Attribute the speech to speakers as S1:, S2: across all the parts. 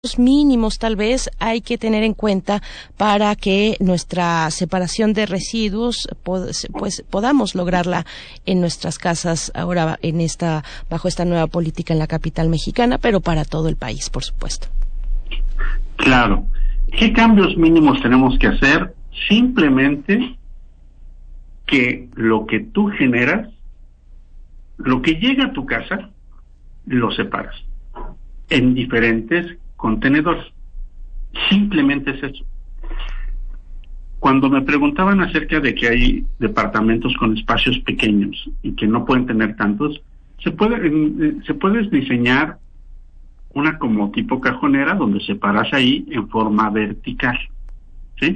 S1: mínimos tal vez hay que tener en cuenta para que nuestra separación de residuos pues podamos lograrla en nuestras casas ahora bajo esta nueva política en la capital mexicana, pero para todo el país, por supuesto?
S2: Claro. ¿Qué cambios mínimos tenemos que hacer? Simplemente que lo que tú generas, lo que llega a tu casa, lo separas en diferentes contenedores. Simplemente es eso. Cuando me preguntaban acerca de que hay departamentos con espacios pequeños y que no pueden tener tantos, se puede diseñar una como tipo cajonera donde separas ahí en forma vertical, ¿sí?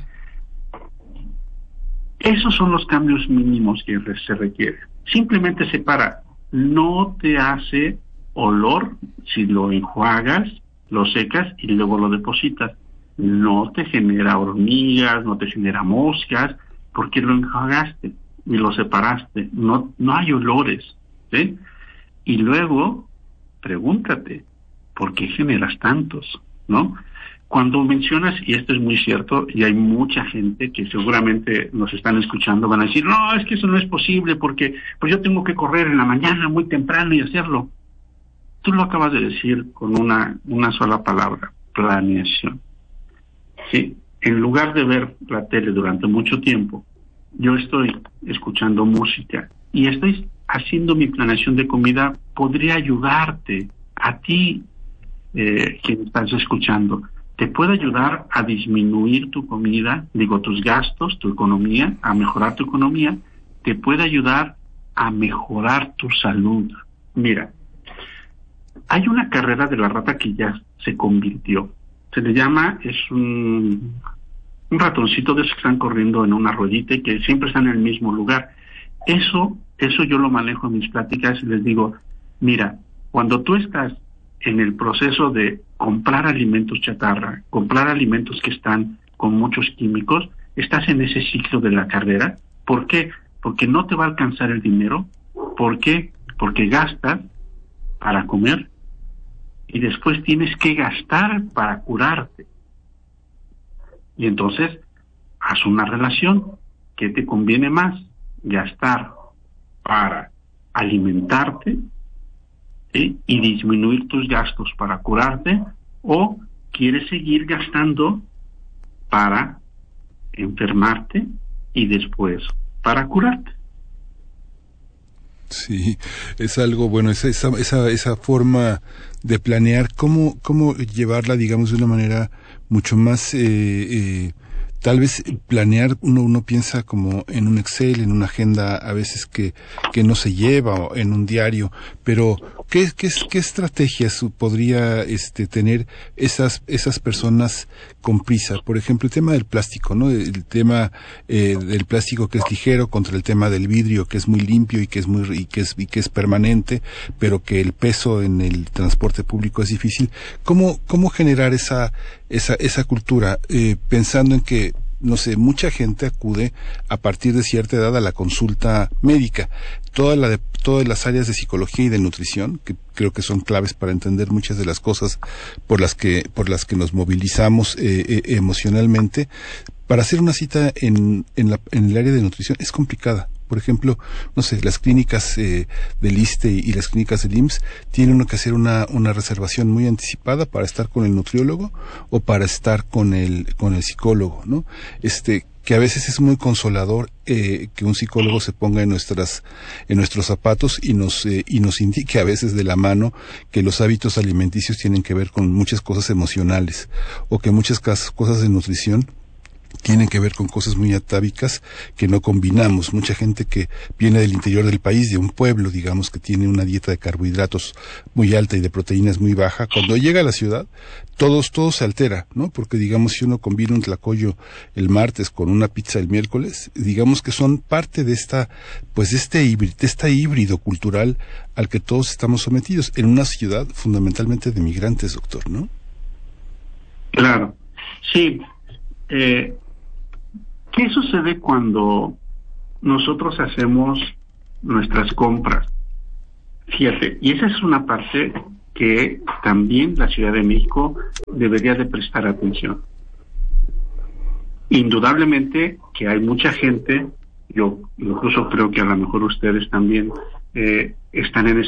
S2: Esos son los cambios mínimos que se requieren. Simplemente separa. No te hace olor si lo enjuagas, lo secas y luego lo depositas. No te genera hormigas, no te genera moscas, porque lo enjuagaste y lo separaste. No hay olores, ¿sí? Y luego, pregúntate, ¿por qué generas tantos? ¿No? Cuando mencionas, y esto es muy cierto, y hay mucha gente que seguramente nos están escuchando, van a decir, no, es que eso no es posible, porque pues yo tengo que correr en la mañana muy temprano y hacerlo. Tú lo acabas de decir con una sola palabra, planeación. Sí, en lugar de ver la tele durante mucho tiempo, yo estoy escuchando música y estoy haciendo mi planeación de comida. Podría ayudarte a ti, quien estás escuchando. Te puede ayudar a disminuir tu comida, tus gastos, tu economía, a mejorar tu economía. Te puede ayudar a mejorar tu salud. Mira, hay una carrera de la rata que ya se convirtió. Se le llama, es un ratoncito de esos que están corriendo en una ruedita y que siempre están en el mismo lugar. Eso yo lo manejo en mis pláticas y les digo, mira, cuando tú estás en el proceso de comprar alimentos chatarra, comprar alimentos que están con muchos químicos, estás en ese ciclo de la carrera. ¿Por qué? Porque no te va a alcanzar el dinero. ¿Por qué? Porque gastas para comer y después tienes que gastar para curarte. Y entonces, haz una relación. ¿Qué te conviene más? Gastar para alimentarte, ¿sí?, y disminuir tus gastos para curarte, o quieres seguir gastando para enfermarte y después para curarte.
S3: Sí, es algo bueno, esa forma de planear, cómo llevarla, digamos, de una manera mucho más, tal vez planear, uno piensa como en un Excel, en una agenda a veces que no se lleva, o en un diario, pero ¿qué estrategias podría tener esas personas con prisa? Por ejemplo, el tema del plástico, ¿no? El tema del plástico que es ligero contra el tema del vidrio que es muy limpio y que es permanente, pero que el peso en el transporte público es difícil. ¿Cómo generar esa cultura, pensando en que, no sé, mucha gente acude a partir de cierta edad a la consulta médica? Todas las áreas de psicología y de nutrición, que creo que son claves para entender muchas de las cosas por las que nos movilizamos emocionalmente, para hacer una cita en el área de nutrición es complicada. Por ejemplo, no sé, las clínicas del ISSSTE y las clínicas del IMSS tienen uno que hacer una reservación muy anticipada para estar con el nutriólogo o para estar con el psicólogo, ¿no? Que a veces es muy consolador que un psicólogo se ponga en nuestros zapatos y nos indique a veces de la mano que los hábitos alimenticios tienen que ver con muchas cosas emocionales, o que muchas cosas de nutrición tienen que ver con cosas muy atávicas que no combinamos. Mucha gente que viene del interior del país, de un pueblo, digamos, que tiene una dieta de carbohidratos muy alta y de proteínas muy baja, cuando llega a la ciudad, todo se altera, ¿no? Porque, digamos, si uno combina un tlacoyo el martes con una pizza el miércoles, digamos que son parte de esta híbrido cultural al que todos estamos sometidos en una ciudad fundamentalmente de migrantes, doctor, ¿no?
S2: Claro. Sí. ¿Qué sucede cuando nosotros hacemos nuestras compras? Fíjate, y esa es una parte que también la Ciudad de México debería de prestar atención. Indudablemente que hay mucha gente, yo incluso creo que a lo mejor ustedes también están en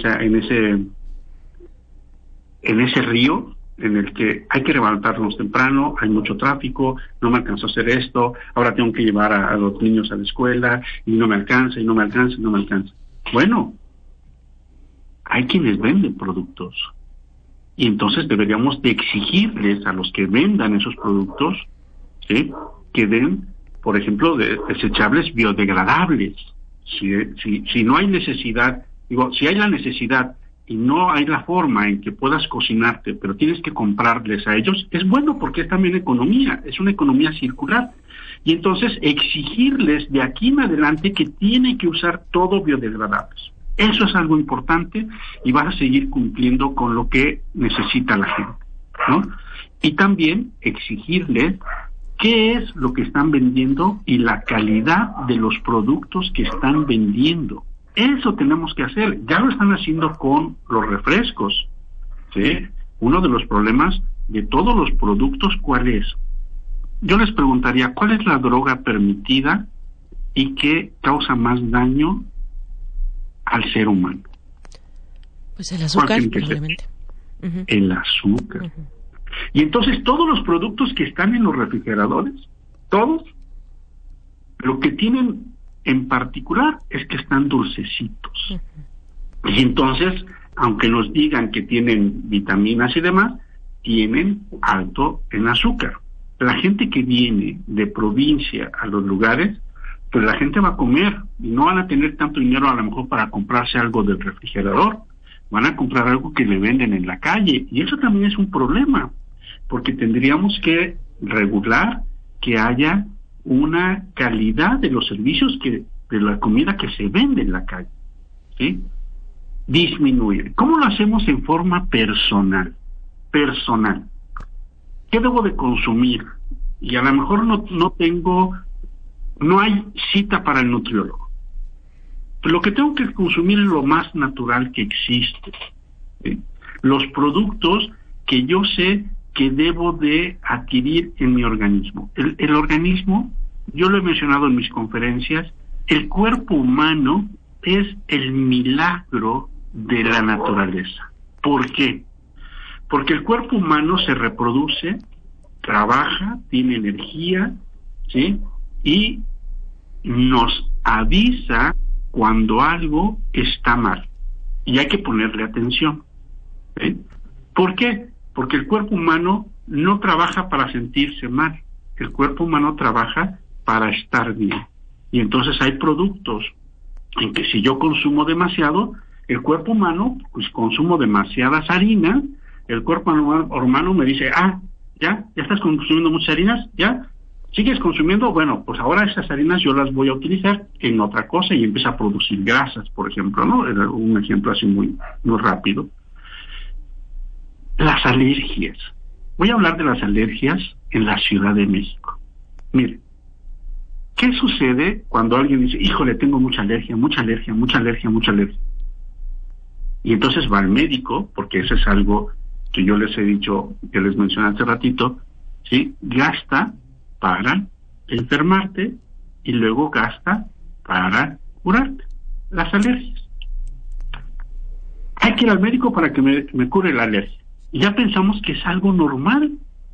S2: ese río en el que hay que levantarnos temprano, hay mucho tráfico, no me alcanzó a hacer esto, ahora tengo que llevar a los niños a la escuela y no me alcanza, y no me alcanza, y no me alcanza. Bueno, hay quienes venden productos y entonces deberíamos de exigirles a los que vendan esos productos, ¿sí?, que den, por ejemplo, desechables biodegradables. Si no hay necesidad, si hay la necesidad y no hay la forma en que puedas cocinarte, pero tienes que comprarles a ellos, es bueno porque es también economía, es una economía circular. Y entonces exigirles de aquí en adelante que tienen que usar todo biodegradables. Eso es algo importante y vas a seguir cumpliendo con lo que necesita la gente, ¿no? Y también exigirles qué es lo que están vendiendo y la calidad de los productos que están vendiendo. Eso tenemos que hacer. Ya lo están haciendo con los refrescos, ¿sí? Uno de los problemas de todos los productos, ¿cuál es? Yo les preguntaría, ¿cuál es la droga permitida y qué causa más daño al ser humano?
S1: Pues el azúcar, probablemente.
S2: El azúcar. Y entonces todos los productos que están en los refrigeradores, todos, lo que tienen en particular es que están dulcecitos. Y entonces, aunque nos digan que tienen vitaminas y demás, tienen alto en azúcar. La gente que viene de provincia a los lugares, pues la gente va a comer y no van a tener tanto dinero a lo mejor para comprarse algo del refrigerador. Van a comprar algo que le venden en la calle y eso también es un problema, porque tendríamos que regular que haya una calidad de los servicios de la comida que se vende en la calle, ¿sí? Disminuir. ¿Cómo lo hacemos en forma personal? ¿Qué debo de consumir? Y a lo mejor no hay cita para el nutriólogo. Lo que tengo que consumir es lo más natural que existe, ¿sí? Los productos que yo sé que debo de adquirir en mi organismo. El organismo, yo lo he mencionado en mis conferencias, el cuerpo humano es el milagro de la naturaleza. ¿Por qué? Porque el cuerpo humano se reproduce, trabaja, tiene energía, ¿sí? Y nos avisa cuando algo está mal. Y hay que ponerle atención, ¿sí? ¿Por qué? Porque el cuerpo humano no trabaja para sentirse mal, el cuerpo humano trabaja para estar bien. Y entonces hay productos en que si yo consumo demasiado, el cuerpo humano, pues consumo demasiadas harinas, el cuerpo humano me dice, ya estás consumiendo muchas harinas, ya, ¿sigues consumiendo? Bueno, pues ahora esas harinas yo las voy a utilizar en otra cosa y empieza a producir grasas, por ejemplo, ¿no? Era un ejemplo así muy rápido. Las alergias. Voy a hablar de las alergias en la Ciudad de México. Mire, ¿qué sucede cuando alguien dice, híjole, tengo mucha alergia? Y entonces va al médico, porque eso es algo que yo les he dicho, que les mencioné hace ratito, ¿sí? Gasta para enfermarte y luego gasta para curarte. Las alergias. Hay que ir al médico para que me cure la alergia. Y ya pensamos que es algo normal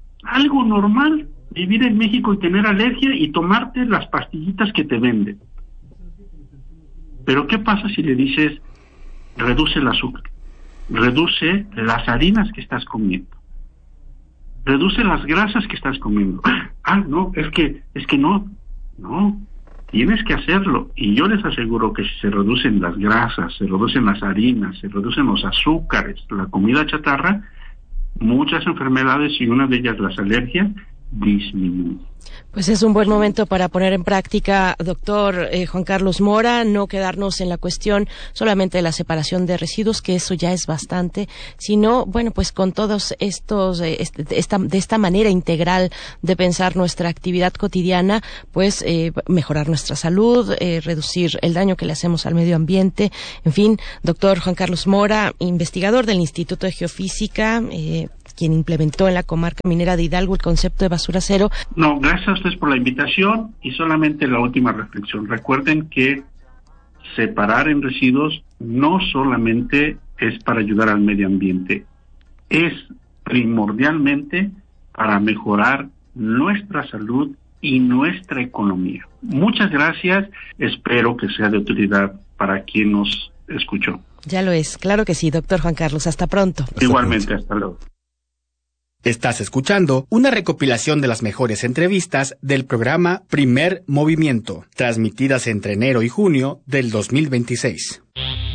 S2: vivir en México y tener alergia y tomarte las pastillitas que te venden. Pero ¿qué pasa si le dices, reduce el azúcar, reduce las harinas que estás comiendo, reduce las grasas que estás comiendo? No, es que no, tienes que hacerlo. Y yo les aseguro que si se reducen las grasas, se reducen las harinas, se reducen los azúcares, la comida chatarra, muchas enfermedades y una de ellas las alergias disminuye.
S1: Pues es un buen momento para poner en práctica, doctor Juan Carlos Mora, no quedarnos en la cuestión solamente de la separación de residuos, que eso ya es bastante, sino, bueno, pues con todos estos, de esta manera integral de pensar nuestra actividad cotidiana, pues mejorar nuestra salud, reducir el daño que le hacemos al medio ambiente. En fin, doctor Juan Carlos Mora, investigador del Instituto de Geofísica, quien implementó en la comarca minera de Hidalgo el concepto de basura cero.
S2: No, gracias a ustedes por la invitación y solamente la última reflexión. Recuerden que separar en residuos no solamente es para ayudar al medio ambiente, es primordialmente para mejorar nuestra salud y nuestra economía. Muchas gracias, espero que sea de utilidad para quien nos escuchó.
S1: Ya lo es, claro que sí, doctor Juan Carlos, hasta pronto.
S2: Igualmente, hasta luego.
S4: Estás escuchando una recopilación de las mejores entrevistas del programa Primer Movimiento, transmitidas entre enero y junio del 2026.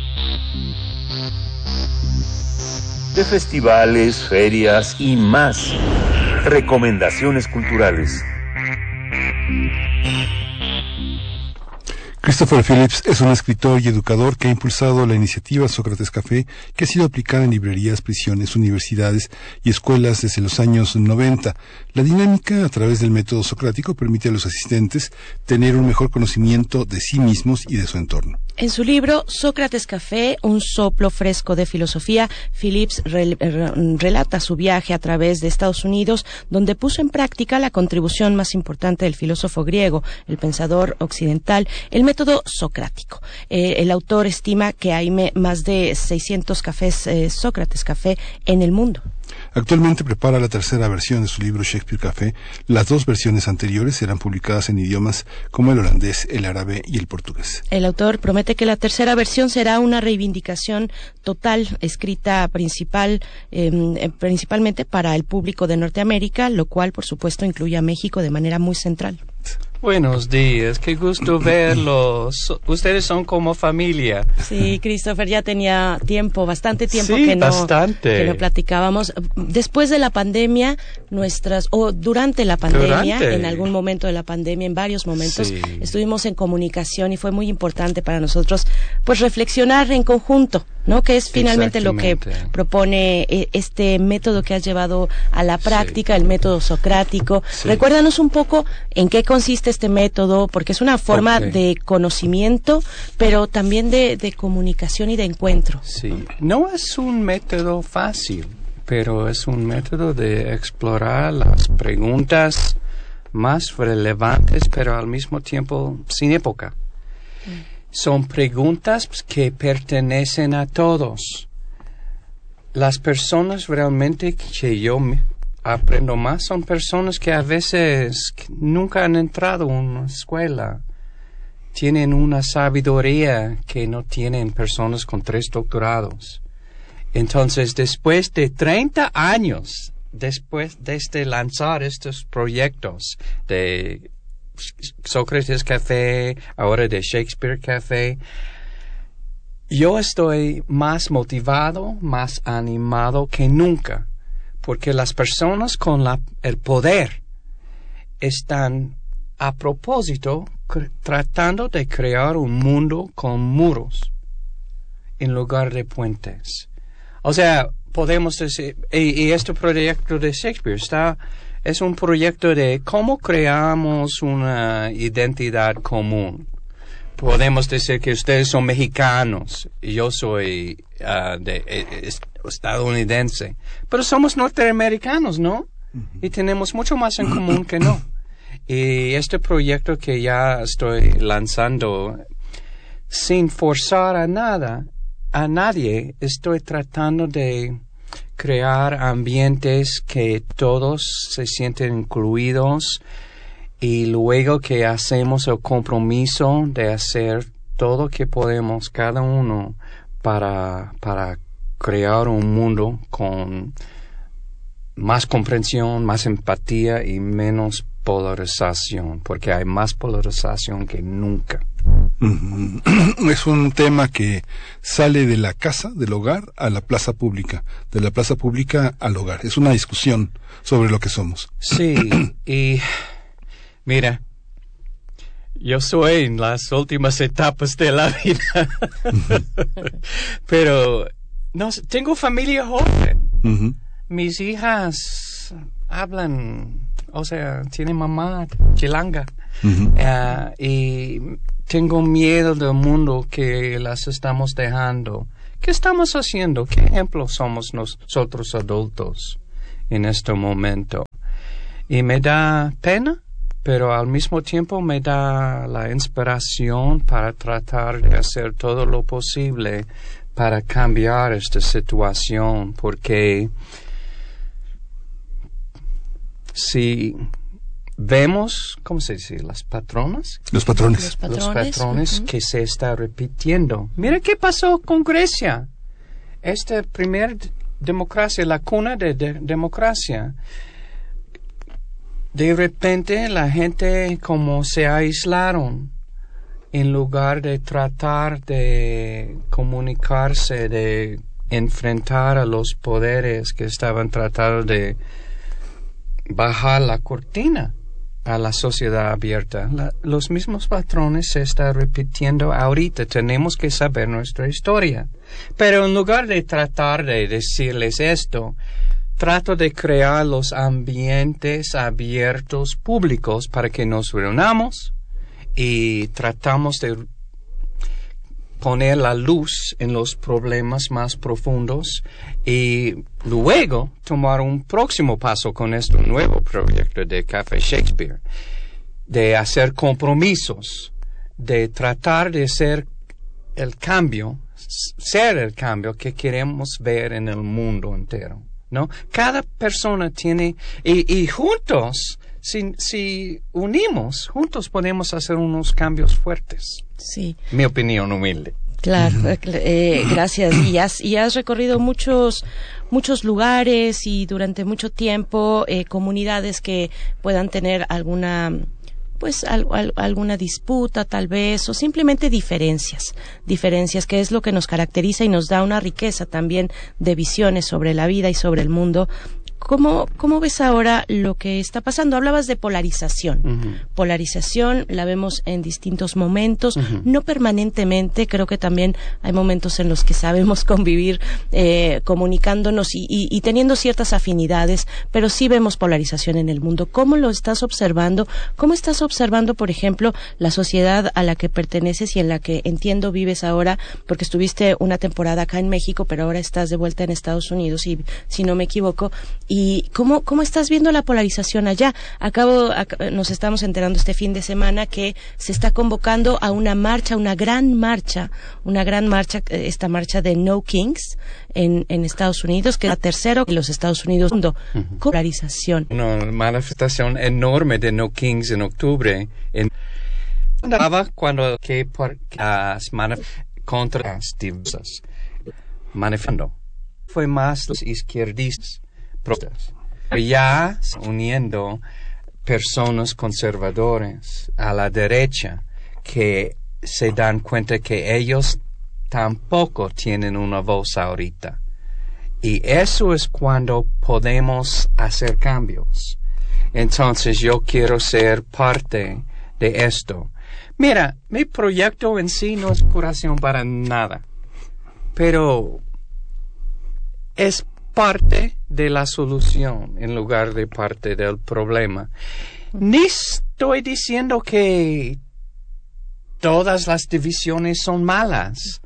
S5: De festivales, ferias y más. Recomendaciones culturales.
S3: Christopher Phillips es un escritor y educador que ha impulsado la iniciativa Sócrates Café, que ha sido aplicada en librerías, prisiones, universidades y escuelas desde los años 90. La dinámica a través del método socrático permite a los asistentes tener un mejor conocimiento de sí mismos y de su entorno.
S1: En su libro Sócrates Café, un soplo fresco de filosofía, Phillips relata su viaje a través de Estados Unidos, donde puso en práctica la contribución más importante del filósofo griego, el pensador occidental, el método socrático. El autor estima que hay más de 600 cafés Sócrates Café en el mundo.
S3: Actualmente prepara la tercera versión de su libro Shakespeare Café. Las dos versiones anteriores serán publicadas en idiomas como el holandés, el árabe y el portugués.
S1: El autor promete que la tercera versión será una reivindicación total, escrita principalmente para el público de Norteamérica, lo cual, por supuesto, incluye a México de manera muy central.
S6: Buenos días, qué gusto verlos. Ustedes son como familia.
S1: Sí, Christopher, ya tenía bastante tiempo
S6: sí,
S1: que no platicábamos. Después de la pandemia, durante la pandemia, en algún momento de la pandemia, en varios momentos, sí, estuvimos en comunicación y fue muy importante para nosotros, pues, reflexionar en conjunto, ¿no? Que es finalmente lo que propone este método que has llevado a la práctica, sí, el método socrático. Sí. Recuérdanos un poco en qué consiste este método, porque es una forma de conocimiento, pero también de comunicación y de encuentro.
S6: Sí, no es un método fácil, pero es un método de explorar las preguntas más relevantes, pero al mismo tiempo sin época. Son preguntas que pertenecen a todos. Las personas realmente que yo aprendo más son personas que a veces nunca han entrado a una escuela. Tienen una sabiduría que no tienen personas con 3 doctorados. Entonces, después de 30 años, desde lanzar estos proyectos de Sócrates Café, ahora de Shakespeare Café, yo estoy más motivado, más animado que nunca, porque las personas con el poder están a propósito tratando de crear un mundo con muros en lugar de puentes. O sea, podemos decir, y este proyecto de Shakespeare es un proyecto de cómo creamos una identidad común. Podemos decir que ustedes son mexicanos y yo soy estadounidense, pero somos norteamericanos, ¿no? Y tenemos mucho más en común que no. Y este proyecto que ya estoy lanzando, sin forzar a nadie, estoy tratando de crear ambientes que todos se sienten incluidos, y luego que hacemos el compromiso de hacer todo lo que podemos cada uno para crear un mundo con más comprensión, más empatía y menos polarización, porque hay más polarización que nunca.
S3: Es un tema que sale de la casa, del hogar, a la plaza pública, de la plaza pública al hogar. Es una discusión sobre lo que somos.
S6: Sí, y mira, yo soy en las últimas etapas de la vida, pero no, tengo familia joven. Mis hijas hablan, o sea, tienen mamá chilanga, y tengo miedo del mundo que las estamos dejando. ¿Qué estamos haciendo? ¿Qué ejemplo somos nosotros adultos en este momento? Y me da pena, pero al mismo tiempo me da la inspiración para tratar de hacer todo lo posible para cambiar esta situación, porque si vemos, ¿cómo se dice? Los patrones que se está repitiendo. Mira qué pasó con Grecia. Esta primera democracia, la cuna de democracia. De repente la gente como se aislaron en lugar de tratar de comunicarse, de enfrentar a los poderes que estaban tratando de bajar la cortina a la sociedad abierta. Los mismos patrones se están repitiendo ahorita. Tenemos que saber nuestra historia. Pero en lugar de tratar de decirles esto, trato de crear los ambientes abiertos públicos para que nos reunamos y tratamos de poner la luz en los problemas más profundos y luego tomar un próximo paso con este nuevo proyecto de Café Shakespeare, de hacer compromisos, de tratar de ser el cambio que queremos ver en el mundo entero, ¿no? Cada persona tiene, y juntos, si unimos, juntos podemos hacer unos cambios fuertes.
S1: Sí.
S6: Mi opinión humilde.
S1: Claro, gracias. Y has recorrido muchos lugares y durante mucho tiempo comunidades que puedan tener alguna alguna disputa tal vez, o simplemente diferencias, que es lo que nos caracteriza y nos da una riqueza también de visiones sobre la vida y sobre el mundo. ¿Cómo ves ahora lo que está pasando? Hablabas de polarización. Polarización la vemos en distintos momentos, no permanentemente. Creo que también hay momentos en los que sabemos convivir comunicándonos y teniendo ciertas afinidades, pero sí vemos polarización en el mundo. ¿Cómo lo estás observando? ¿Cómo estás observando, por ejemplo, la sociedad a la que perteneces y en la que entiendo vives ahora? Porque estuviste una temporada acá en México, pero ahora estás de vuelta en Estados Unidos, si no me equivoco. ¿Y cómo estás viendo la polarización allá? Nos estamos enterando este fin de semana que se está convocando a una gran marcha, esta marcha de No Kings en Estados Unidos, que es la tercera en los Estados Unidos. Polarización.
S6: Una manifestación enorme de No Kings en octubre. Cuando contra las diversas manifestando. Fue más los izquierdistas. Ya uniendo personas conservadoras a la derecha que se dan cuenta que ellos tampoco tienen una voz ahorita. Y eso es cuando podemos hacer cambios. Entonces yo quiero ser parte de esto. Mira, mi proyecto en sí no es curación para nada, pero es parte de la solución en lugar de parte del problema. Ni estoy diciendo que todas las divisiones son malas.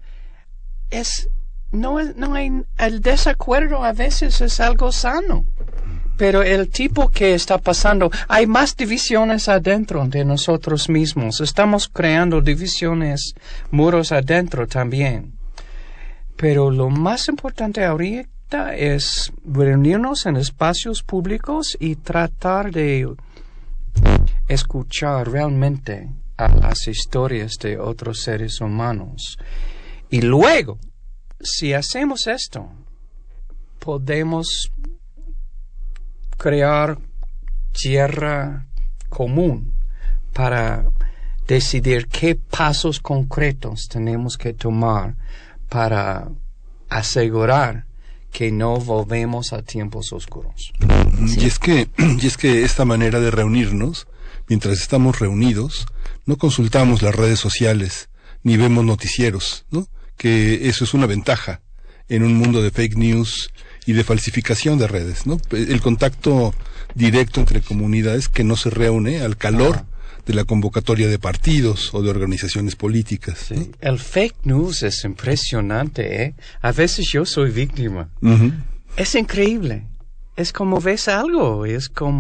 S6: No hay, el desacuerdo a veces es algo sano. Pero el tipo que está pasando, hay más divisiones adentro de nosotros mismos. Estamos creando divisiones, muros adentro también. Pero lo más importante ahorita es reunirnos en espacios públicos y tratar de escuchar realmente a las historias de otros seres humanos. Y luego, si hacemos esto, podemos crear tierra común para decidir qué pasos concretos tenemos que tomar para asegurar que no volvemos a tiempos oscuros.
S3: Sí. Y es que esta manera de reunirnos, mientras estamos reunidos, no consultamos las redes sociales ni vemos noticieros, ¿no? Que eso es una ventaja en un mundo de fake news y de falsificación de redes, ¿no? El contacto directo entre comunidades que no se reúne al calor de la convocatoria de partidos o de organizaciones políticas. Sí. ¿No?
S6: El fake news es impresionante, ¿eh? A veces yo soy víctima. Es increíble. Es como ves algo, es como